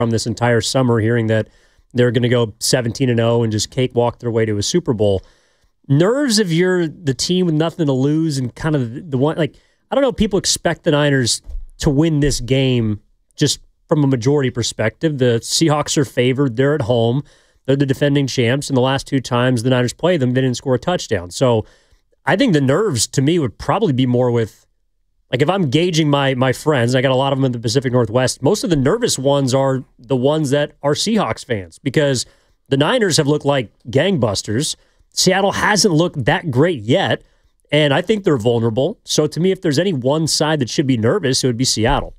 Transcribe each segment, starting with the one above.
from this entire summer, hearing that they're going to go 17-0 and just cakewalk their way to a Super Bowl. Nerves if you're the team with nothing to lose and kind of the one, like, I don't know if people expect the Niners to win this game just from a majority perspective. The Seahawks are favored. They're at home. They're the defending champs, and the last 2 times the Niners played them, they didn't score a touchdown. So I think the nerves, to me, would probably be more with, like, if I'm gauging my friends, I got a lot of them in the Pacific Northwest, most of the nervous ones are the ones that are Seahawks fans, because the Niners have looked like gangbusters. Seattle hasn't looked that great yet, and I think they're vulnerable. So to me, if there's any one side that should be nervous, it would be Seattle.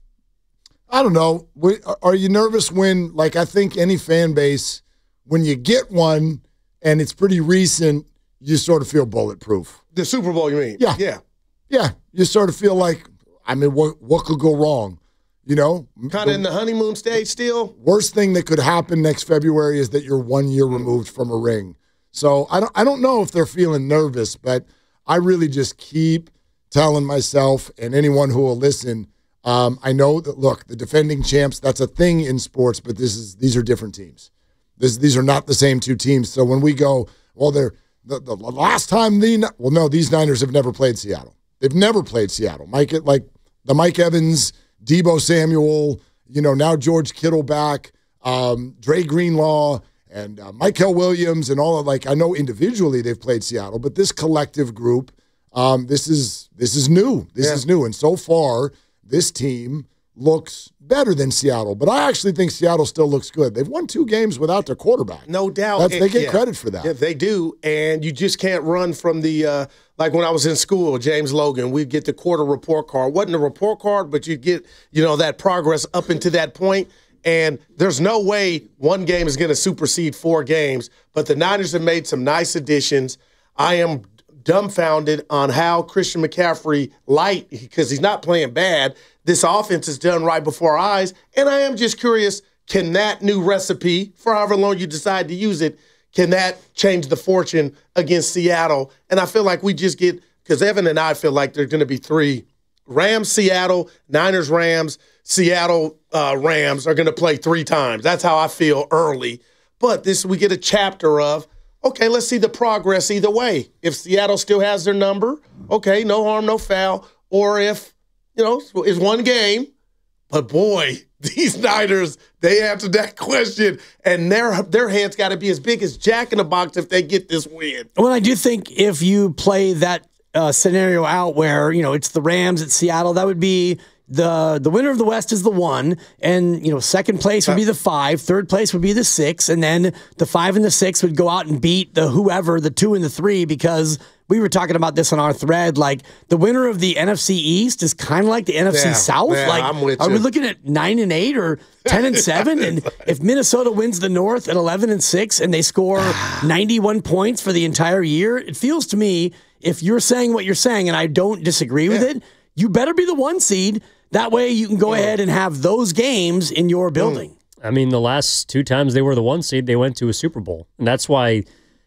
I don't know. Are you nervous when, like, I think any fan base, when you get one and it's pretty recent, you sort of feel bulletproof. The Super Bowl, you mean? Yeah. Yeah. Yeah. You sort of feel like, I mean, what could go wrong? You know? Kind of in the honeymoon stage still? Worst thing that could happen next February is that you're 1 year removed from a ring. So I don't know if they're feeling nervous, but I really just keep telling myself and anyone who will listen, I know that, look, the defending champs, that's a thing in sports, but these are different teams. These are not the same 2 teams. So when we go, well, they're the last time these Niners have never played Seattle. They've never played Seattle. Mike Evans, Deebo Samuel, now George Kittle back, Dre Greenlaw, and Mykel Williams, and all of, like, I know individually they've played Seattle, but this collective group, this is new. This is new, and so far this team looks better than Seattle. But I actually think Seattle still looks good. They've won 2 games without their quarterback. No doubt. They get credit for that. Yeah, they do, and you just can't run from the like when I was in school, James Logan, we'd get the quarter report card. Wasn't a report card, but you'd get, that progress up into that point. And there's no way one game is going to supersede 4 games. But the Niners have made some nice additions. I am dumbfounded on how Christian McCaffrey, light, because he's not playing bad, this offense is done right before our eyes. And I am just curious, can that new recipe, for however long you decide to use it, can that change the fortune against Seattle? And I feel like we just get, because Evan and I feel like there's going to be 3 Rams, Seattle, Niners, Rams, Seattle, Rams are going to play 3 times. That's how I feel early. But we get a chapter of, okay, let's see the progress either way. If Seattle still has their number, okay, no harm, no foul. Or if, it's 1 game. But boy, these Niners, they answered that question, and their hands got to be as big as Jack in the Box if they get this win. Well, I do think if you play that scenario out where, it's the Rams at Seattle, that would be the winner of the West is the 1, and, second place would be the 5, third place would be the 6, and then the 5 and the 6 would go out and beat the whoever, the 2 and the 3, because we were talking about this on our thread, like the winner of the NFC East is kind of like the NFC South. Yeah, like, I'm with are you. we looking at 9-8 or 10-7? And if Minnesota wins the North at 11-6 and they score 91 points for the entire year, it feels to me, if you're saying what you're saying, and I don't disagree with it, you better be the 1 seed. That way you can go ahead and have those games in your building. I mean, the last 2 times they were the 1 seed, they went to a Super Bowl. And that's why,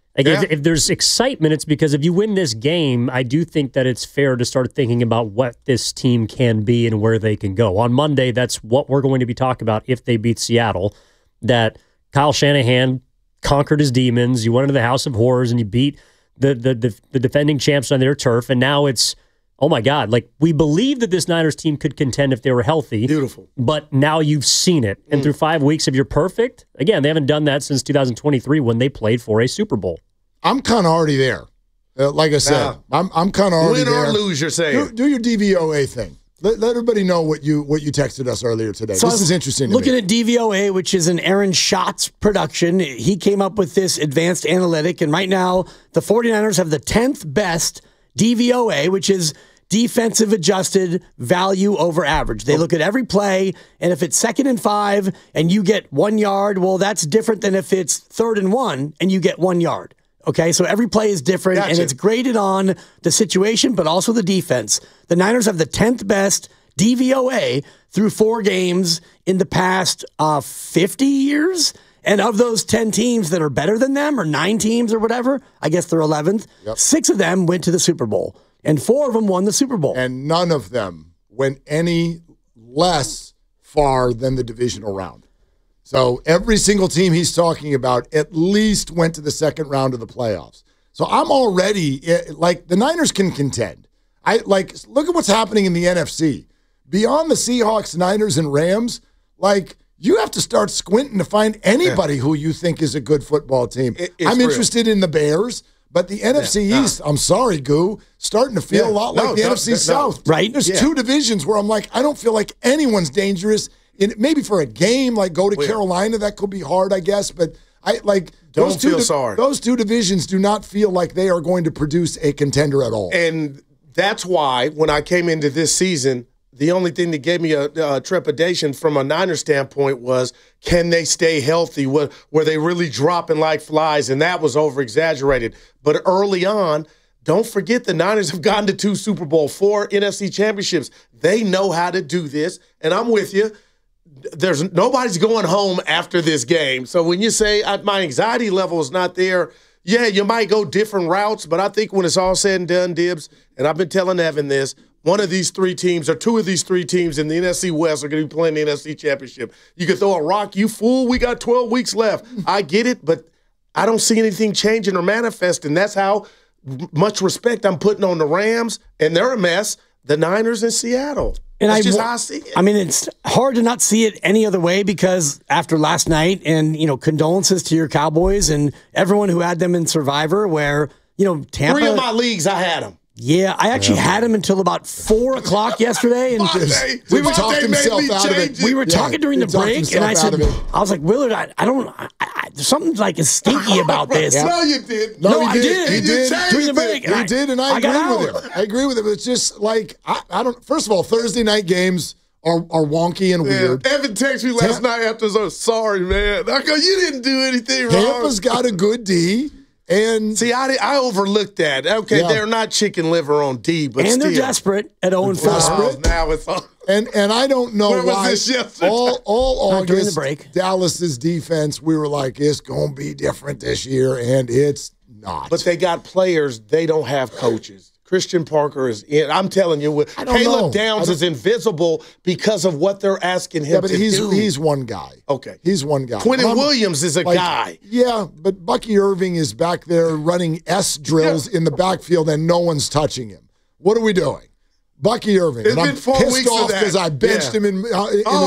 if there's excitement, it's because if you win this game, I do think that it's fair to start thinking about what this team can be and where they can go. On Monday, that's what we're going to be talking about if they beat Seattle, that Kyle Shanahan conquered his demons. You went into the House of Horrors and you beat the defending champs on their turf, and now it's, oh my God, like, we believe that this Niners team could contend if they were healthy. Beautiful. But now you've seen it. And through 5 weeks, if you're perfect, again, they haven't done that since 2023 when they played for a Super Bowl. I'm kind of already there. Like I said, I'm kind of already there. Win or lose, you're saying. Do your DVOA thing. Let everybody know what you texted us earlier today. So this is interesting to looking me. at DVOA, which is an Aaron Schatz production, he came up with this advanced analytic, and right now the 49ers have the 10th best DVOA, which is defensive adjusted value over average. They look at every play, and if it's 2nd and 5 and you get 1 yard, well, that's different than if it's 3rd and 1 and you get 1 yard. Okay, so every play is different, and it's graded on the situation, but also the defense. The Niners have the 10th best DVOA through 4 games in the past 50 years. And of those 10 teams that are better than them, or 9 teams or whatever, I guess they're 11th, 6 of them went to the Super Bowl, and 4 of them won the Super Bowl. And none of them went any less far than the divisional round. So every single team he's talking about at least went to the second round of the playoffs. So I'm already like the Niners can contend. Look at what's happening in the NFC. Beyond the Seahawks, Niners, and Rams, you have to start squinting to find anybody who you think is a good football team. I'm interested in the Bears, but the NFC East, I'm sorry, Goo, starting to feel a lot like the NFC South. Right? There's two divisions where I'm like, I don't feel like anyone's dangerous. Maybe for a game, go to Carolina, that could be hard, I guess. But those two divisions do not feel like they are going to produce a contender at all. And that's why when I came into this season, the only thing that gave me a trepidation from a Niners standpoint was, can they stay healthy? Were they really dropping like flies? And that was over-exaggerated. But early on, don't forget the Niners have gotten to 2 Super Bowl, 4 NFC championships. They know how to do this, and I'm with you. Nobody's going home after this game. So when you say my anxiety level is not there, yeah, you might go different routes, but I think when it's all said and done, Dibs, and I've been telling Evan this, one of these 3 teams or 2 of these 3 teams in the NFC West are going to be playing the NFC Championship. You can throw a rock, you fool, we got 12 weeks left. I get it, but I don't see anything changing or manifesting. That's how much respect I'm putting on the Rams, and they're a mess, the Niners and Seattle. And that's just how I see it. I mean, it's hard to not see it any other way because after last night and, condolences to your Cowboys and everyone who had them in Survivor where, Tampa. 3 of my leagues, I had them. Yeah, I actually had him until about 4 o'clock yesterday. And we were talking himself out of it. We were talking during the break, and I said, I was like, Willard, I don't, there's something is stinky about this. No, you did. No, I did. He did. During the break. He did, and I agree with him. I agree with him. It's just I don't, first of all, Thursday night games are wonky and weird. Evan texted me last night after, sorry, man. I go, you didn't do anything wrong. Tampa's got a good D. And see, I overlooked that. Okay, they're not chicken liver on D, but they're desperate at 0-4. Now it's on. And I don't know why. All August, during the break, Dallas's defense, we were like, it's going to be different this year, and it's not. But they got players. They don't have coaches. Christian Parker is in. I'm telling you, Caleb Downs is invisible because of what they're asking him to do. He's one guy. Okay. He's one guy. Quentin Williams is a guy. Yeah, but Bucky Irving is back there running S drills in the backfield and no one's touching him. What are we doing? Bucky Irving. It's and been 4 weeks pissed off because I benched him in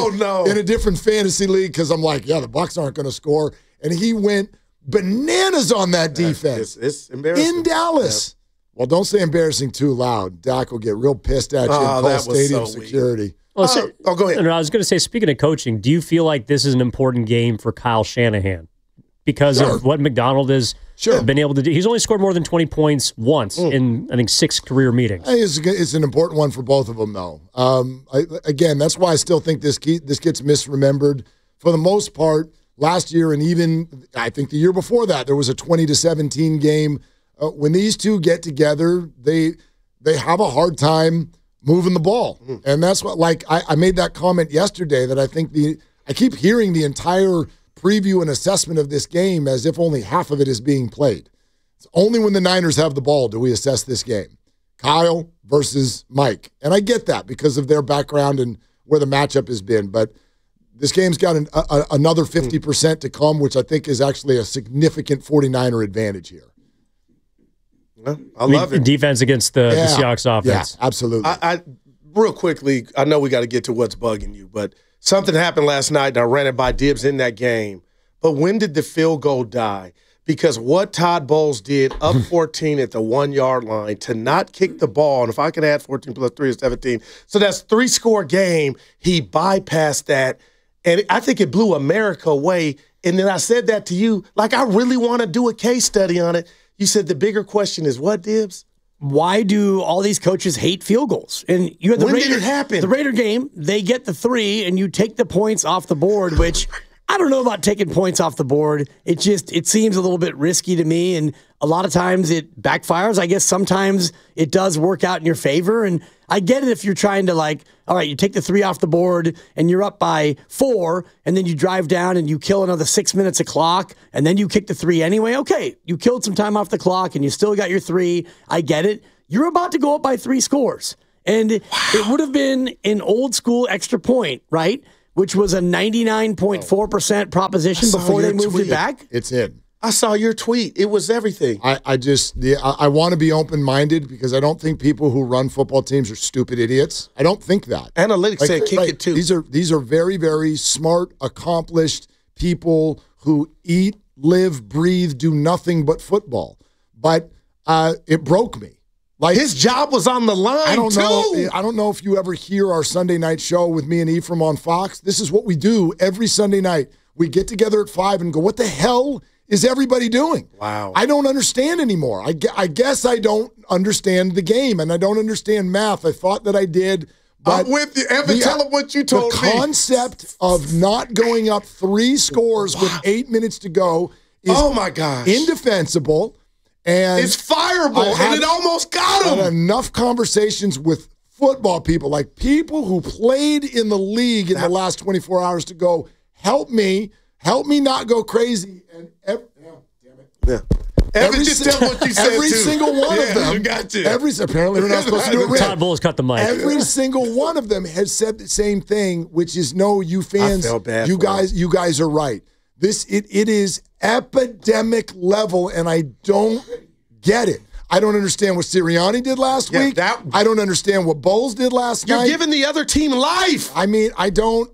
a different fantasy league because I'm like, the Bucs aren't going to score. And he went bananas on that defense. It's embarrassing. In Dallas. Yeah. Well, don't say embarrassing too loud. Dak will get real pissed at you and call stadium security. Well, go ahead. No, I was going to say, speaking of coaching, do you feel like this is an important game for Kyle Shanahan because of what McDonald has been able to do? He's only scored more than 20 points once in, I think, 6 career meetings. I think it's an important one for both of them, though. Again, that's why I still think this gets misremembered. For the most part, last year and even, I think, the year before that, there was a 20-17 game. When these two get together, they have a hard time moving the ball. And that's what, I made that comment yesterday that I think I keep hearing the entire preview and assessment of this game as if only half of it is being played. It's only when the Niners have the ball do we assess this game. Kyle versus Mike. And I get that because of their background and where the matchup has been. But this game's got another 50% to come, which I think is actually a significant 49er advantage here. I love it. Defense against the Seahawks offense. Yeah, absolutely. I real quickly, I know we got to get to what's bugging you, but something happened last night, and I ran it by Dibs in that game. But when did the field goal die? Because what Todd Bowles did up 14 at the 1-yard line to not kick the ball, and if I could add 14 plus 3 is 17, so that's 3-score game. He bypassed that, and I think it blew America away. And then I said that to you, I really want to do a case study on it. You said the bigger question is what, Dibs? Why do all these coaches hate field goals? And you had when did it happen? The Raider game, they get the 3, and you take the points off the board, which I don't know about taking points off the board. It seems a little bit risky to me, and a lot of times it backfires. I guess sometimes it does work out in your favor, and I get it if you're trying to all right, you take the 3 off the board and you're up by 4, and then you drive down and you kill another 6 minutes of clock, and then you kick the 3 anyway. Okay, you killed some time off the clock and you still got your 3. I get it. You're about to go up by 3 scores. And it would have been an old school extra point, right? which was a 99.4% proposition before they moved it back? It's in. I saw your tweet. It was everything. I want to be open-minded because I don't think people who run football teams are stupid idiots. I don't think that. Analytics said kick it too. These are very, very smart, accomplished people who eat, live, breathe, do nothing but football. But it broke me. Like, his job was on the line, I don't know if you ever hear our Sunday night show with me and Ephraim on Fox. This is what we do every Sunday night. We get together at 5 and go, what the hell is everybody doing? Wow. I don't understand anymore. I guess I don't understand the game, and I don't understand math. I thought that I did. But I'm with you. Evan, tell him what you told me. The concept of not going up 3 scores with 8 minutes to go is indefensible. And it's fireable, and it almost got him. I had enough conversations with football people, like people who played in the league in the last 24 hours to go, help me not go crazy. And Evan, just tell what you said. Every single one of them. You got to. Apparently, we're not supposed to do it. Todd Bowles cut the mic. Every single one of them has said the same thing, which is, no, you fans, I felt bad you guys are right. It is epidemic level, and I don't get it. I don't understand what Sirianni did last week. I don't understand what Bowles did last night. You're giving the other team life. I mean, I don't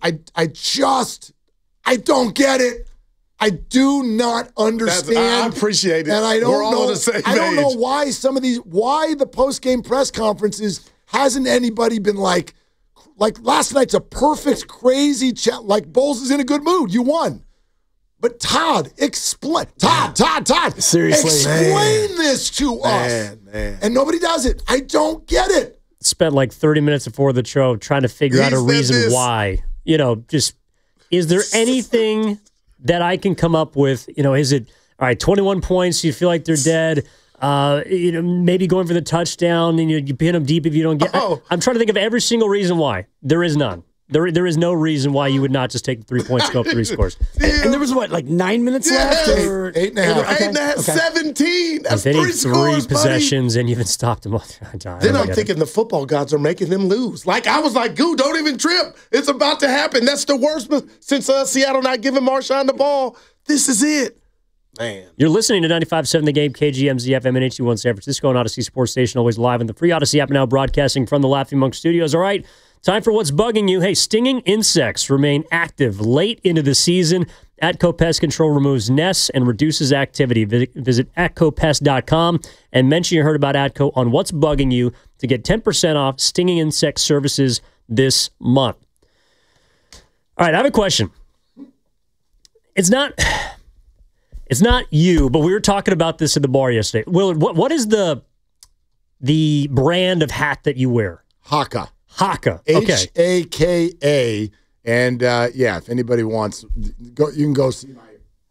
get it. I do not understand. I appreciate it. And I don't We're all know. on the same I don't know page. why the post-game press conferences hasn't anybody been like last night's a perfect, crazy chat. Like, Bowles is in a good mood. You won. But Todd, explain. Todd. Seriously. Explain this to us. Man. And nobody does it. I don't get it. Spent like 30 minutes before the show trying to figure out a reason why. Just is there anything that I can come up with? Is it, all right, 21 points, you feel like they're dead. Maybe going for the touchdown and you pin them deep if you don't get. I'm trying to think of every single reason why. There is none. There is no reason why you would not just take the 3 points, go up 3 scores. And there was 9 minutes left? Or 8.5. 8.5, 17. That's They 3 need scores, 3 possessions, and you even stopped them. Then I'm thinking the football gods are making them lose. Like, I was like, Goo, don't even trip. It's about to happen. That's the worst since Seattle not giving Marshawn the ball. This is it. Man. You're listening to 95.7 The Game, KGMZ FM and HD1 San Francisco and Odyssey Sports Station, always live in the free Odyssey app, now broadcasting from the Laughing Monk Studios. All right, time for What's Bugging You. Hey, stinging insects remain active late into the season. Atco Pest Control removes nests and reduces activity. Visit atcopest.com and mention you heard about Atco on What's Bugging You to get 10% off stinging insect services this month. All right, I have a question. It's not you, but we were talking about this at the bar yesterday. Willard, what is the brand of hat that you wear? Haka. Haka. Okay. Haka. And if anybody wants, you can go see my.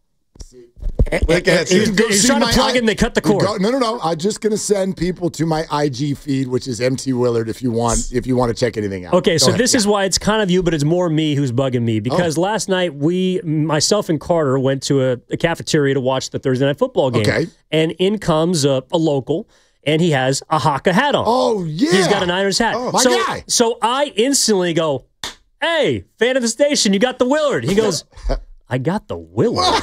He's trying to plug in. They cut the cord. No. I'm just going to send people to my IG feed, which is MT Willard. If you want to check anything out. Okay, this is why it's kind of you, but it's more me who's bugging me because last night myself and Carter went to a cafeteria to watch the Thursday Night Football game. Okay, and in comes a local. And he has a Haka hat on. Oh, yeah. He's got a Niners hat. Oh, my guy. So I instantly go, hey, fan of the station, you got the Willard. He goes, I got the Willard.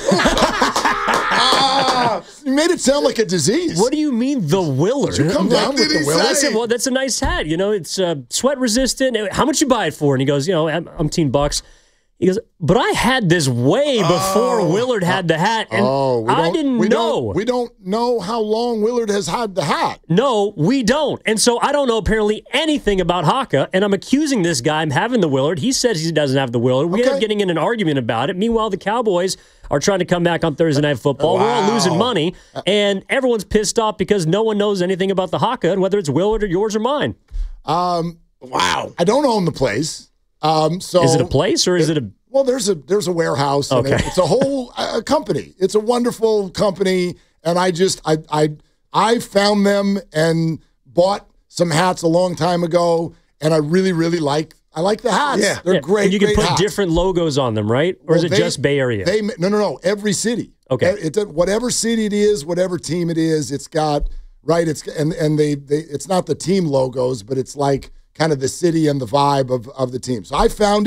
You made it sound like a disease. What do you mean, the Willard? Did you come down with the Willard? I said, well, that's a nice hat. It's sweat resistant. How much you buy it for? And he goes, $18. He goes, but I had this way before Willard had the hat, and I didn't know. We don't know how long Willard has had the hat. No, we don't. And so I don't know apparently anything about Haka, and I'm accusing this guy of having the Willard. He says he doesn't have the Willard. We end up getting in an argument about it. Meanwhile, the Cowboys are trying to come back on Thursday Night Football. We're all losing money, and everyone's pissed off because no one knows anything about the Haka and whether it's Willard or yours or mine. Wow. I don't own the place. So is it a place or is it a? Well, there's a warehouse. And it's a whole company. It's a wonderful company, and I found them and bought some hats a long time ago, and I really like the hats. Yeah. They're great. And you can put hats. different logos on them, right? Or is it just Bay Area? No. Every city. Okay. Whatever city it is, whatever team it is, it's got right. It's it's not the team logos, but it's like kind of the city and the vibe of the team. So I found it,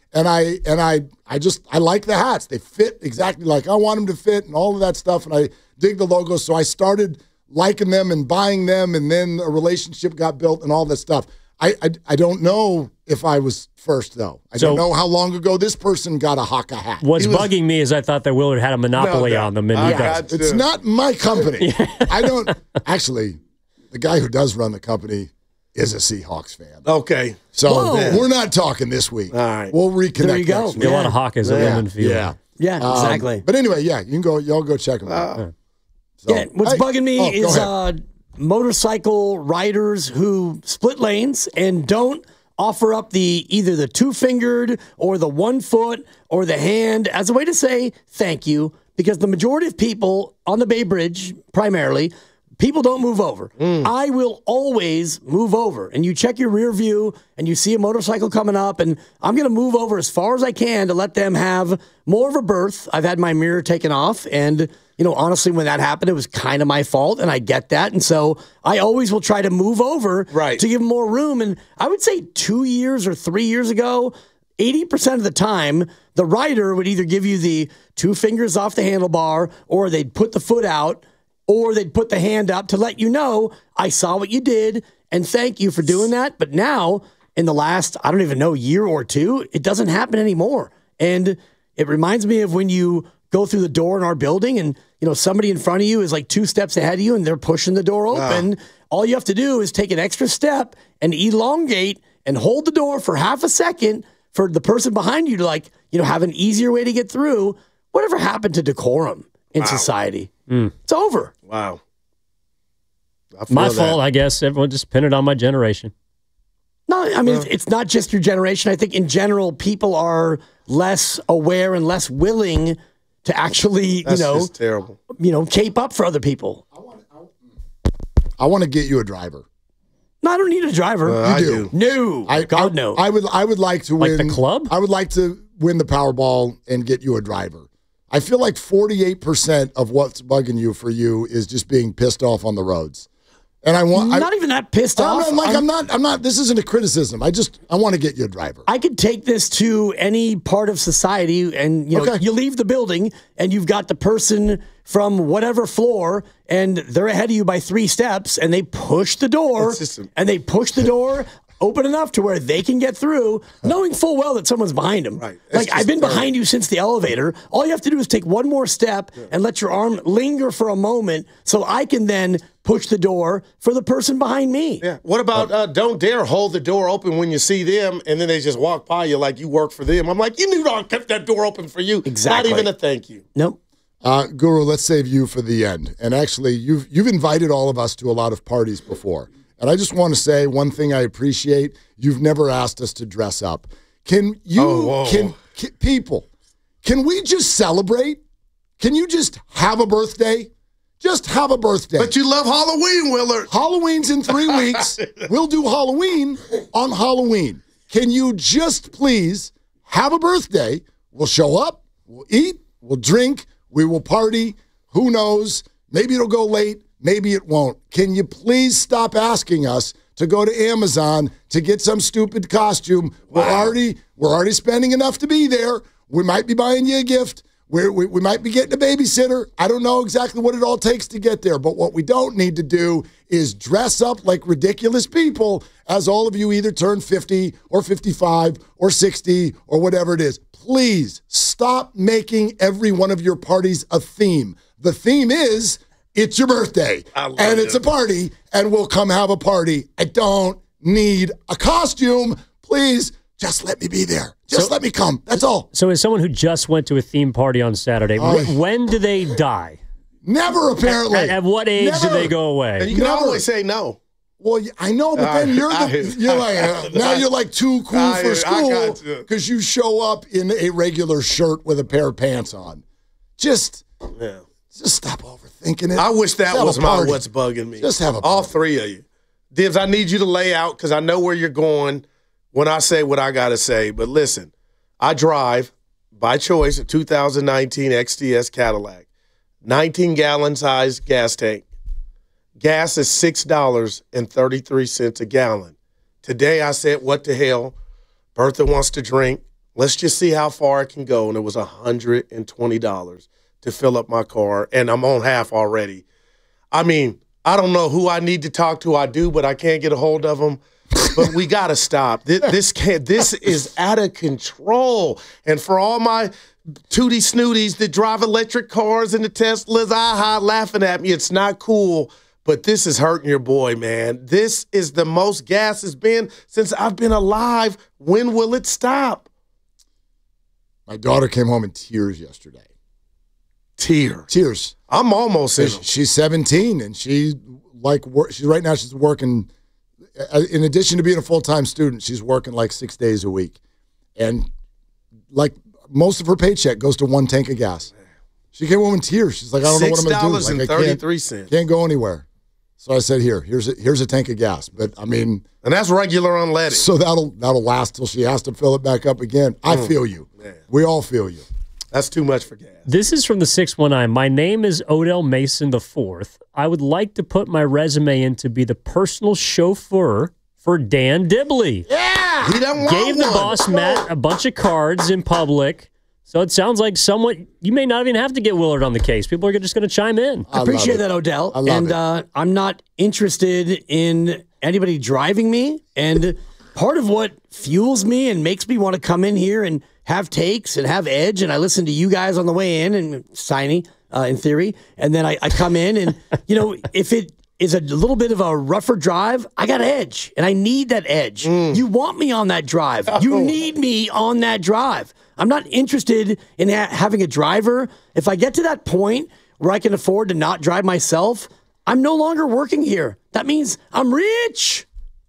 And I like the hats. They fit exactly like I want them to fit and all of that stuff. And I dig the logos. So I started liking them and buying them, and then a relationship got built and all that stuff. I don't know if I was first, though. I don't know how long ago this person got a Haka hat. What's bugging me is I thought that Willard had a monopoly on them, and he does. It's not my company. I don't actually. The guy who does run the company is a Seahawks fan. Okay, so we're not talking this week. All right, we'll reconnect. There you go. Next week. A lot of Hawkers at Women Field. Yeah, exactly. But anyway, you can go. Y'all go check them out. So, what's bugging me is motorcycle riders who split lanes and don't offer up either the 2-fingered or the 1 foot or the hand as a way to say thank you, because the majority of people on the Bay Bridge, primarily, people don't move over. I will always move over. And you check your rear view and you see a motorcycle coming up, and I'm going to move over as far as I can to let them have more of a berth. I've had my mirror taken off, and honestly, when that happened, it was kind of my fault, and I get that. And so I always will try to move over to give them more room. And I would say 2 years or 3 years ago, 80% of the time, the rider would either give you the 2 fingers off the handlebar, or they'd put the foot out, or they'd put the hand up to let you know, I saw what you did, and thank you for doing that. But now, in the last, I don't even know, year or two, it doesn't happen anymore. And it reminds me of when you go through the door in our building and, somebody in front of you is like 2 steps ahead of you and they're pushing the door open. All you have to do is take an extra step and elongate and hold the door for half a second for the person behind you to have an easier way to get through. Whatever happened to decorum in society? It's over. Wow. My fault, I guess. Everyone just pinned it on my generation. No, I mean, it's not just your generation. I think in general, people are less aware and less willing to actually, That's just terrible. Cape up for other people. I want to get you a driver. No, I don't need a driver. You do. No. God, no. I would like to win. Like the club? I would like to win the Powerball and get you a driver. I feel like 48% of what's bugging you for you is just being pissed off on the roads. And I want not even that pissed off. I'm not. This isn't a criticism. I want to get you a driver. I could take this to any part of society, and you leave the building, and you've got the person from whatever floor, and they're ahead of you by 3 steps, and they push the door, open enough to where they can get through, knowing full well that someone's behind them. Right. Like, I've been behind you since the elevator. All you have to do is take one more step and let your arm linger for a moment so I can then push the door for the person behind me. Yeah. What about don't dare hold the door open when you see them, and then they just walk by you like you work for them? I'm like, you knew I kept that door open for you. Exactly. Not even a thank you. Nope. Guru, let's save you for the end. And actually, you've invited all of us to a lot of parties before. And I just want to say one thing I appreciate. You've never asked us to dress up. Can people, can we just celebrate? Can you just have a birthday? Just have a birthday. But you love Halloween, Willard. Halloween's in 3 weeks. We'll do Halloween on Halloween. Can you just please have a birthday? We'll show up. We'll eat. We'll drink. We will party. Who knows? Maybe it'll go late. Maybe it won't. Can you please stop asking us to go to Amazon to get some stupid costume? Wow. We're already spending enough to be there. We might be buying you a gift. We might be getting a babysitter. I don't know exactly what it all takes to get there. But what we don't need to do is dress up like ridiculous people as all of you either turn 50 or 55 or 60 or whatever it is. Please stop making every one of your parties a theme. The theme is, it's your birthday, and it's a party, and we'll come have a party. I don't need a costume. Please, just let me be there. Just let me come. That's all. So as someone who just went to a theme party on Saturday, when do they die? Never, apparently. At what age do they go away? And you can always say no. Well, I know, but then you're like too cool for school because you show up in a regular shirt with a pair of pants on. Just stop overthinking it. I wish that was my what's bugging me. Just have a party. All 3 of you. Dibs, I need you to lay out because I know where you're going when I say what I got to say. But listen, I drive, by choice, a 2019 XTS Cadillac, 19-gallon size gas tank. Gas is $6.33 a gallon. Today I said, what the hell? Bertha wants to drink. Let's just see how far it can go. And it was $120 to fill up my car, and I'm on half already. I mean, I don't know who I need to talk to. I do, but I can't get a hold of them. But we got to stop. This is out of control. And for all my tootie snooties that drive electric cars and the Teslas, laughing at me, it's not cool. But this is hurting your boy, man. This is the most gas it's been since I've been alive. When will it stop? My daughter came home in tears yesterday. Tears. I'm almost in them. She's 17, and she's right now she's working. In addition to being a full-time student, she's working like 6 days a week, and like most of her paycheck goes to one tank of gas. She came home in tears. She's like, I don't know what I'm going to do. Like, $6.33. Can't go anywhere. So I said, here's a tank of gas. But I mean, and that's regular unleaded. So that'll last till she has to fill it back up again. I feel you. Man. We all feel you. That's too much for gas. This is from the 619. My name is Odell Mason IV. I would like to put my resume in to be the personal chauffeur for Dan Dibley. Yeah, he doesn't want Gave the boss Matt a bunch of cards in public. So it sounds like you may not even have to get Willard on the case. People are just going to chime in. I appreciate that, Odell. I love it. I'm not interested in anybody driving me. And part of what fuels me and makes me want to come in here and have takes and have edge, and I listen to you guys on the way in, and Steiny, in theory, and then I come in, and, if it is a little bit of a rougher drive, I got edge, and I need that edge. You want me on that drive. You need me on that drive. I'm not interested in having a driver. If I get to that point where I can afford to not drive myself, I'm no longer working here. That means I'm rich.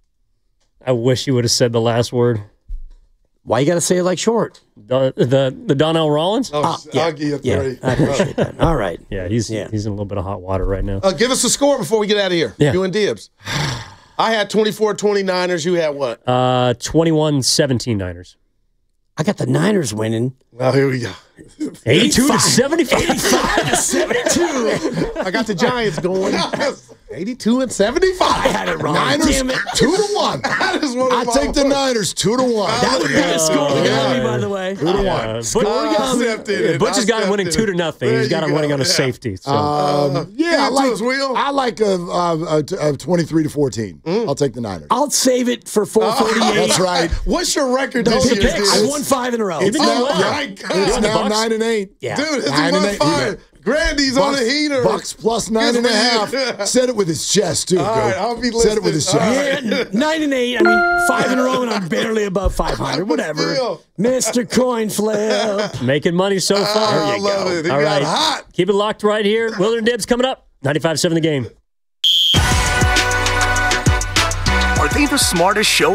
I wish you would have said the last word. Why you got to say it like short? The Donnell Rollins? Yeah. I'll give you three. I appreciate that. All right. Yeah, he's in a little bit of hot water right now. Give us a score before we get out of here. Yeah. You and Dibs. I had 24-29ers. You had what? 21-17 Niners. I got the Niners winning. Well, here we go. 82-75. 85-72. I got the Giants going. 82-75. I had it wrong. Niners, Damn it. 2-1. That is one of I my take the Niners 2-1. That would be a score for me, by the way. 2-1. Butch has got him winning 2-0. He's got him winning on a safety. So. I like a 23-14. I'll take the Niners. I'll save it for 448. That's right. What's your record this year? I won 5 in a row. It's now, my God. It's now 9-8. Yeah. Dude, it's 9-8. Grandy's on the heater. Bucks plus 9.5. Said it with his chest, too. All right, I'll be listening. Said it with his chest. Yeah, 9-8. I mean, 5 in a row, and I'm barely above 500. Whatever. Still. Mr. Coin Flip. Making money so far. I love it. He All got right. hot. Keep it locked right here. Willard and Dibs coming up. 95.7 The Game. Are they the smartest show